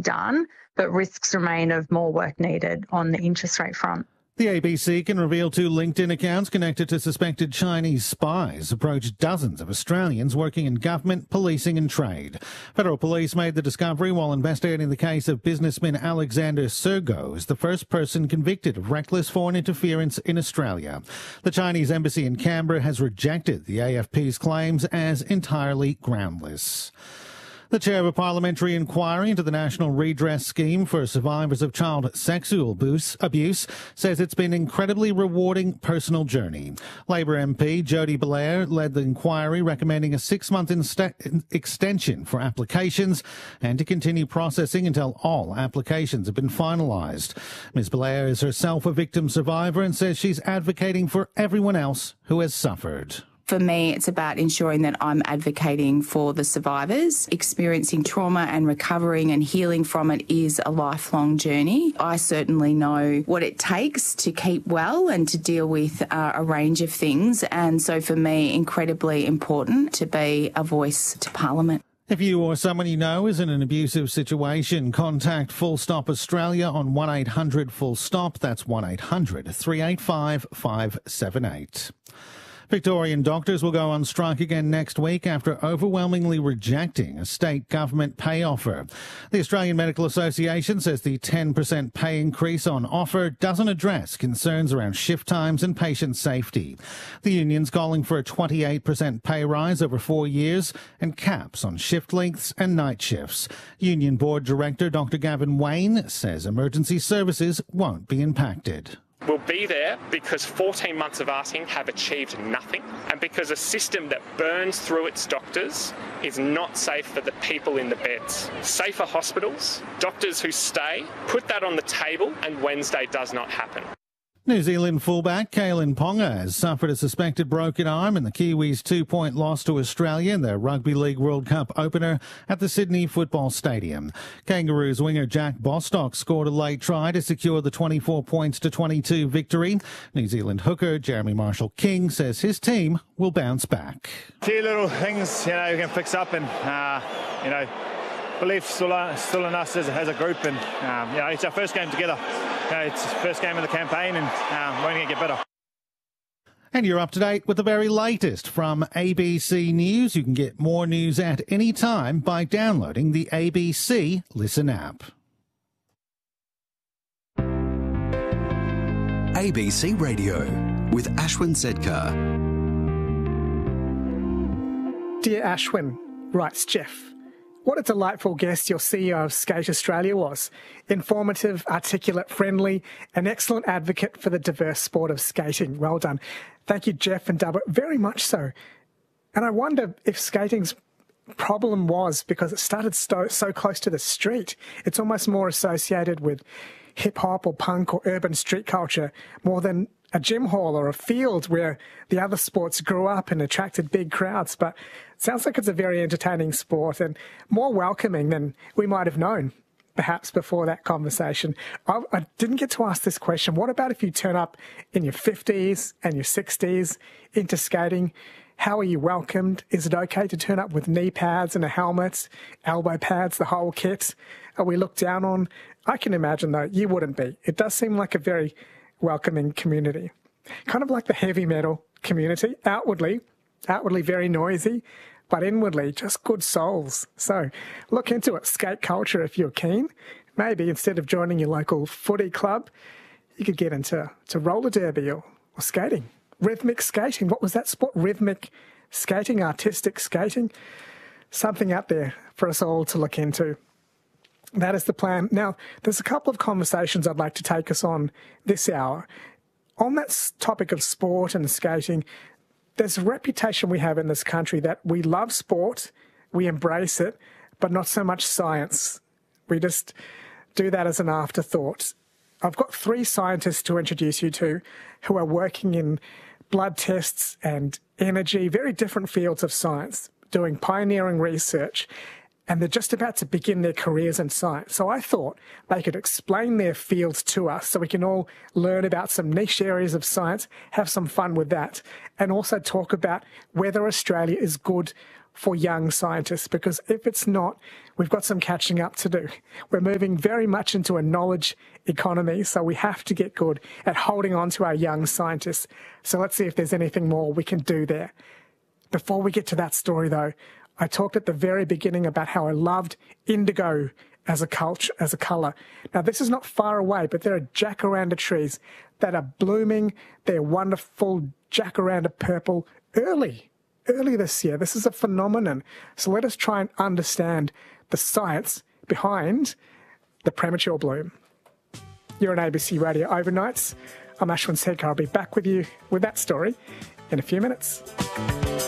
done, but risks remain of more work needed on the interest rate front. The ABC can reveal 2 LinkedIn accounts connected to suspected Chinese spies approach dozens of Australians working in government, policing and trade. Federal police made the discovery while investigating the case of businessman Alexander Sergo as the first person convicted of reckless foreign interference in Australia. The Chinese embassy in Canberra has rejected the AFP's claims as entirely groundless. The chair of a parliamentary inquiry into the National Redress Scheme for survivors of child sexual abuse says it's been an incredibly rewarding personal journey. Labor MP Jody Blair led the inquiry, recommending a 6-month extension for applications and to continue processing until all applications have been finalised. Ms Blair is herself a victim survivor and says she's advocating for everyone else who has suffered. For me, it's about ensuring that I'm advocating for the survivors. Experiencing trauma and recovering and healing from it is a lifelong journey. I certainly know what it takes to keep well and to deal with a range of things. And so for me, incredibly important to be a voice to Parliament. If you or someone you know is in an abusive situation, contact Full Stop Australia on 1-800-FULL-STOP. That's 1-800-385-578. Victorian doctors will go on strike again next week after overwhelmingly rejecting a state government pay offer. The Australian Medical Association says the 10% pay increase on offer doesn't address concerns around shift times and patient safety. The union's calling for a 28% pay rise over 4 years and caps on shift lengths and night shifts. Union Board Director Dr Gavin Wayne says emergency services won't be impacted. We'll be there because 14 months of asking have achieved nothing, and because a system that burns through its doctors is not safe for the people in the beds. Safer hospitals, doctors who stay, put that on the table, and Wednesday does not happen. New Zealand fullback Kalyn Ponga has suffered a suspected broken arm in the Kiwis' 2-point loss to Australia in their Rugby League World Cup opener at the Sydney Football Stadium. Kangaroos winger Jack Bostock scored a late try to secure the 24-22 victory. New Zealand hooker Jeremy Marshall-King says his team will bounce back. A few little things, you can fix up and, belief still in us as a group, and it's our first game together. It's the first game of the campaign, and we're going to get better. And you're up to date with the very latest from ABC News. You can get more news at any time by downloading the ABC Listen app. ABC Radio with Ashwin Sedkar. Dear Ashwin, writes Jeff, what a delightful guest your CEO of Skate Australia was. Informative, articulate, friendly, an excellent advocate for the diverse sport of skating. Well done. Thank you, Jeff and Dubbo, very much so. And I wonder if skating's problem was because it started so close to the street. It's almost more associated with hip-hop or punk or urban street culture more than a gym hall or a field where the other sports grew up and attracted big crowds. But it sounds like it's a very entertaining sport and more welcoming than we might have known, perhaps, before that conversation. I didn't get to ask this question. What about if you turn up in your 50s and your 60s into skating? How are you welcomed? Is it okay to turn up with knee pads and a helmet, elbow pads, the whole kit? Are we looked down on? I can imagine, though, you wouldn't be. It does seem like a very welcoming community. Kind of like the heavy metal community. Outwardly very noisy, but inwardly just good souls. So look into it. Skate culture if you're keen. Maybe instead of joining your local footy club, you could get into roller derby or skating. Rhythmic skating. What was that sport? Rhythmic skating, artistic skating. Something out there for us all to look into. That is the plan. Now, there's a couple of conversations I'd like to take us on this hour. On that topic of sport and skating, there's a reputation we have in this country that we love sport, we embrace it, but not so much science. We just do that as an afterthought. I've got 3 scientists to introduce you to who are working in blood tests and energy, very different fields of science, doing pioneering research, and they're just about to begin their careers in science. So I thought they could explain their fields to us so we can all learn about some niche areas of science, have some fun with that, and also talk about whether Australia is good for young scientists, because if it's not, we've got some catching up to do. We're moving very much into a knowledge economy, so we have to get good at holding on to our young scientists. So let's see if there's anything more we can do there. Before we get to that story, though, I talked at the very beginning about how I loved indigo as a colour. Now, this is not far away, but there are jacaranda trees that are blooming. They're wonderful jacaranda purple early this year. This is a phenomenon. So let us try and understand the science behind the premature bloom. You're on ABC Radio Overnights. I'm Ashwin Sedkar. I'll be back with you with that story in a few minutes.